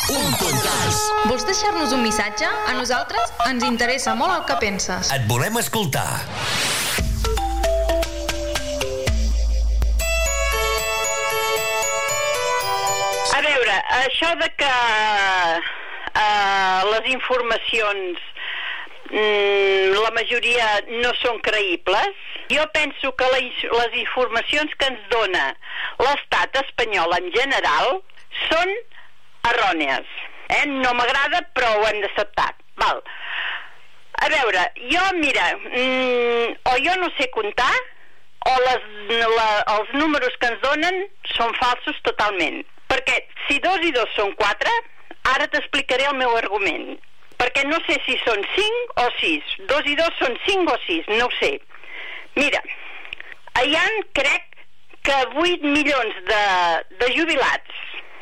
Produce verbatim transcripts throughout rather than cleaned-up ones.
Un puntàs. Vols deixar-nos un missatge? A nosaltres ens interessa molt el que penses. Et volem escoltar. A veure, això de que uh, les informacions mm, la majoria no són creïbles, jo penso que la, les informacions que ens dona l'estat espanyol en general són errònies. Eh? No m'agrada, però ho hem d'acceptar. Val. A veure, jo, mira, mm, o jo no sé comptar, o les, la, els números que ens donen són falsos totalment. Perquè si dos i dos són quatre, ara t'explicaré el meu argument. Perquè no sé si són cinc o sis. Dos i dos són cinc o sis, no ho sé. Mira, hi ha, crec, que vuit milions de, de jubilats.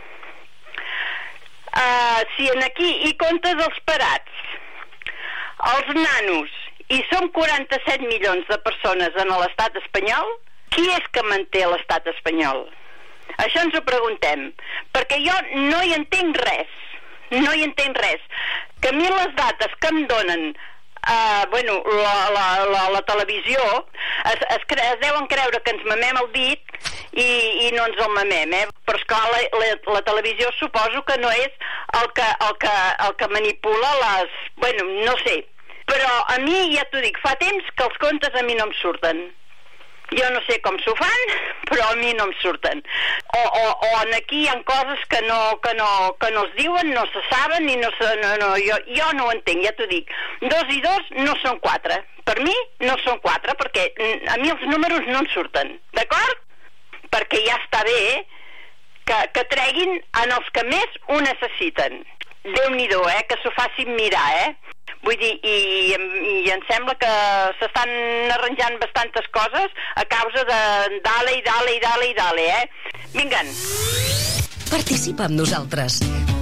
Uh, si en aquí hi comptes els parats, els nanos, i són quaranta-set milions de persones en l'estat espanyol, qui és que manté l'estat espanyol? Això ens ho preguntem, perquè jo no hi entenc res, no hi entenc res. Que a mi les dates que em donen uh, bueno, la, la, la, la televisió es, es, cre es deuen creure que ens mamem el dit i, i no ens el mamem, eh? Però esclar, la, la, la televisió suposo que no és el que, el que, el que manipula les... Bueno, no sé, però a mi, ja t'ho dic, fa temps que els contes a mi no em surten. Jo no sé com s'ho fan, però a mi no em surten. O, o, o en aquí hi ha coses que no, que no, que no es diuen, no se saben, i no se, no, no, jo, jo no ho entenc, ja t'ho dic. Dos i dos no són quatre. Per mi no són quatre, perquè a mi els números no em surten, d'acord? Perquè ja està bé que, que treguin en els que més ho necessiten. Déu-n'hi-do, eh, que s'ho facin mirar, eh? Vull dir, i, i em sembla que s'estan arranjant bastantes coses a causa de dale i dale i dale i dale, eh? Vingan. Participa amb nosaltres.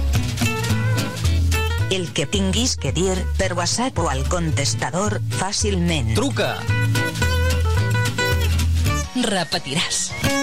El que tinguis que dir per WhatsApp o al contestador fàcilment. Truca. Repetiràs.